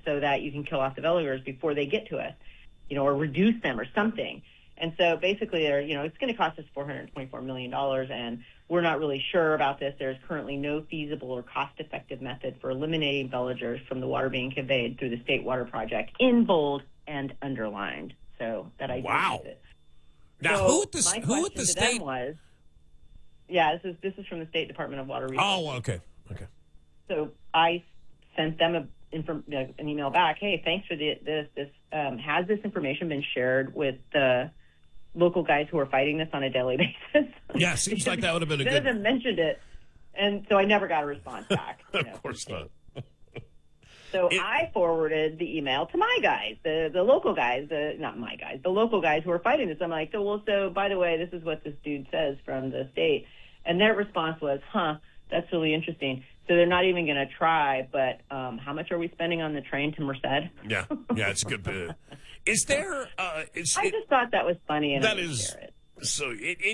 so that you can kill off developers before they get to us, or reduce them or something. And so basically, it's going to cost us $424 million, and we're not really sure about this. There's currently no feasible or cost-effective method for eliminating villagers from the water being conveyed through the State Water Project, in bold and underlined. So that I wow. It. Now, so who at the state? This is from the State Department of Water Resources. Oh, okay. So I sent them an email back. Hey, thanks for this. Has this information been shared with the local guys who are fighting this on a daily basis? Yeah, seems like that would have been a good. They haven't mentioned it, and so I never got a response back. Of course not. So I forwarded the email to my guys, the local guys, not my guys, the local guys who are fighting this. I'm like, so by the way, this is what this dude says from the state. And their response was, that's really interesting. So they're not even going to try, but how much are we spending on the train to Merced? Yeah, it's a good bit. Is there... I just thought that was funny, and that is... So,